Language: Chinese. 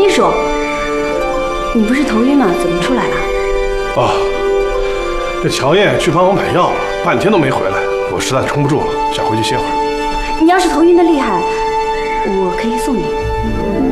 秘书，你不是头晕吗？怎么出来了？ 哦，这乔燕去帮我买药了，半天都没回来，我实在撑不住了，想回去歇会儿。 你要是头晕的厉害，我可以送你。